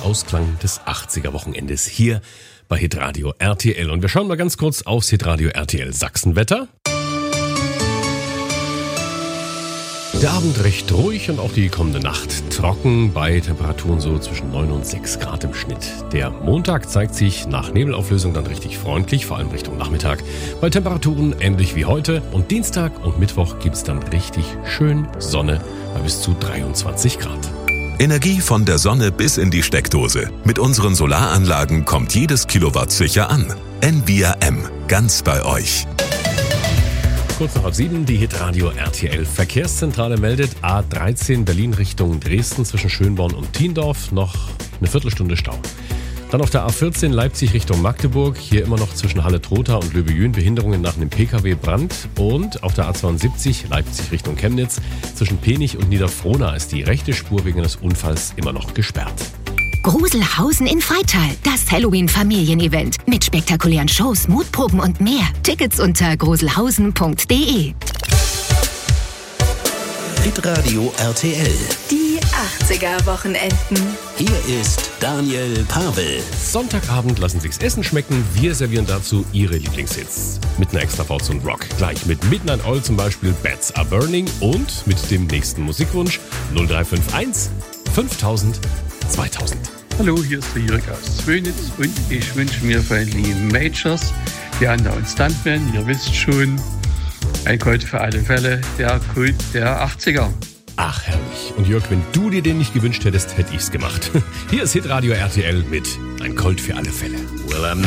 Ausklang des 80er-Wochenendes hier bei Hitradio RTL. Und wir schauen mal ganz kurz aufs Hitradio RTL Sachsenwetter. Der Abend recht ruhig und auch die kommende Nacht trocken bei Temperaturen so zwischen 9 und 6 Grad im Schnitt. Der Montag zeigt sich nach Nebelauflösung dann richtig freundlich, vor allem Richtung Nachmittag, bei Temperaturen ähnlich wie heute. Und Dienstag und Mittwoch gibt's dann richtig schön Sonne bei bis zu 23 Grad. Energie von der Sonne bis in die Steckdose. Mit unseren Solaranlagen kommt jedes Kilowatt sicher an. Envia M, ganz bei euch. Kurz nach 7, die Hitradio RTL Verkehrszentrale meldet A13 Berlin Richtung Dresden zwischen Schönborn und Thiendorf noch eine Viertelstunde Stau. Dann auf der A14 Leipzig Richtung Magdeburg, hier immer noch zwischen Halle-Trotha und Löbejün Behinderungen nach einem Pkw-Brand. Und auf der A72 Leipzig Richtung Chemnitz zwischen Penich und Niederfrohna ist die rechte Spur wegen eines Unfalls immer noch gesperrt. Gruselhausen in Freital, das Halloween-Familienevent mit spektakulären Shows, Mutproben und mehr. Tickets unter gruselhausen.de. Hitradio RTL. Die 80er-Wochenenden. Hier ist Daniel Pavel. Sonntagabend lassen sich's Essen schmecken. Wir servieren dazu Ihre Lieblingshits. Mit einer extra Portion Rock. Gleich mit Midnight Oil zum Beispiel Bats Are Burning und mit dem nächsten Musikwunsch 0351 5000 2000. Hallo, hier ist der Jörg aus Zwönitz und ich wünsche mir von den lieben Majors, Diana und Stuntman, ihr wisst schon, ein Colt für alle Fälle, der Kult der 80er. Ach, herrlich. Und Jörg, wenn du dir den nicht gewünscht hättest, hätte ich's gemacht. Hier ist Hitradio RTL mit Ein Colt für alle Fälle. Well, I'm